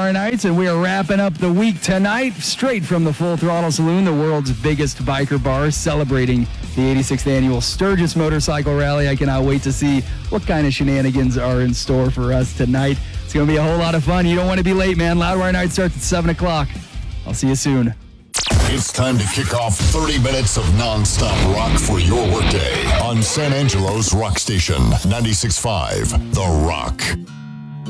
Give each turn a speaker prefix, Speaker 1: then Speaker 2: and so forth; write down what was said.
Speaker 1: Loudwire Nights, and we are wrapping up the week tonight straight from the Full Throttle Saloon, the world's biggest biker bar, celebrating the 86th annual Sturgis Motorcycle Rally. I cannot wait to see what kind of shenanigans are in store for us tonight. It's going to be a whole lot of fun. You don't want to be late, man. Loudwire Night starts at 7 o'clock. I'll see you soon.
Speaker 2: It's time to kick off 30 minutes of non-stop rock for your workday on San Angelo's Rock Station, 96.5 The Rock.